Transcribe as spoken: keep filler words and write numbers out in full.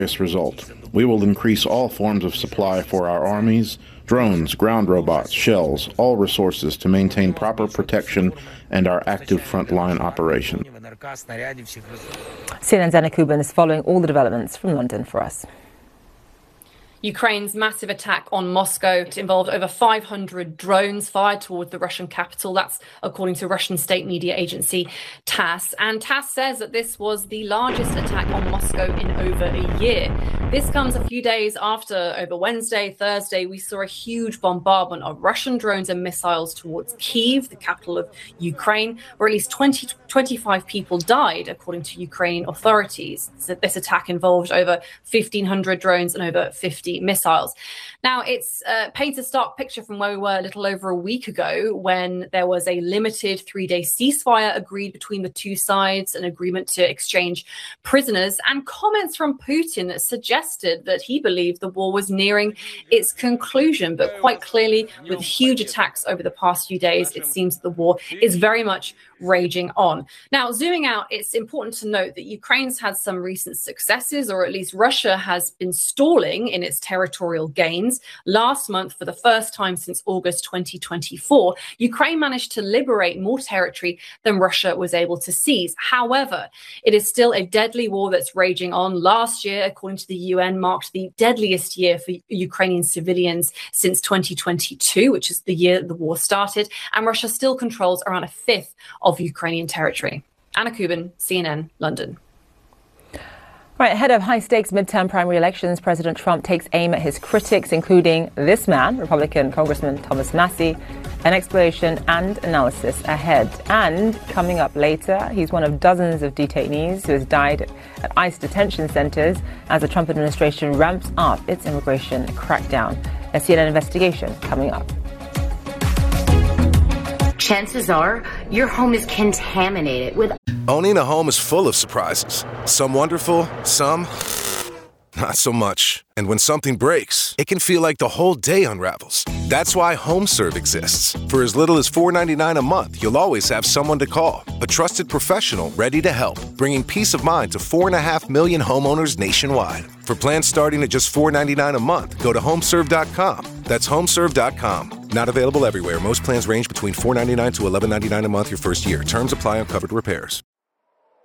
result. We will increase all forms of supply for our armies, drones, ground robots, shells, all resources to maintain proper protection and our active frontline operation. C N N's Anna Kubin is following all the developments from London for us. Ukraine's massive attack on Moscow involved over five hundred drones fired toward the Russian capital. That's according to Russian state media agency TASS. And TASS says that this was the largest attack on Moscow in over a year. This comes a few days after, over Wednesday, Thursday, we saw a huge bombardment of Russian drones and missiles towards Kyiv, the capital of Ukraine, where at least twenty to twenty-five people died, according to Ukrainian authorities. So this attack involved over fifteen hundred drones and over fifty missiles. Now, it's uh, paints a stark picture from where we were a little over a week ago when there was a limited three-day ceasefire agreed between the two sides, an agreement to exchange prisoners, and comments from Putin that suggested that he believed the war was nearing its conclusion. But quite clearly, with huge attacks over the past few days, it seems that the war is very much raging on. Now, zooming out, it's important to note that Ukraine's had some recent successes, or at least Russia has been stalling in its territorial gains. Last month, for the first time since August twenty twenty-four, Ukraine managed to liberate more territory than Russia was able to seize. However, it is still a deadly war that's raging on. Last year, according to the U N, marked the deadliest year for Ukrainian civilians since twenty twenty-two, which is the year the war started, and Russia still controls around a fifth of Ukrainian territory. Anna Kubin, C N N, London. Right, ahead of high-stakes midterm primary elections, President Trump takes aim at his critics, including this man, Republican Congressman Thomas Massie. An exploration and analysis ahead. And coming up later, he's one of dozens of detainees who has died at ICE detention centers as the Trump administration ramps up its immigration crackdown. A C N N investigation coming up. Chances are your home is contaminated with... Owning a home is full of surprises. Some wonderful, some not so much. And when something breaks, it can feel like the whole day unravels. That's why HomeServe exists. For as little as four dollars and ninety-nine cents a month, you'll always have someone to call. A trusted professional ready to help, bringing peace of mind to four and a half million homeowners nationwide. For plans starting at just four dollars and ninety-nine cents a month, go to homeserve dot com. That's homeserve dot com. Not available everywhere. Most plans range between four dollars and ninety-nine cents to eleven dollars and ninety-nine cents a month your first year. Terms apply on covered repairs.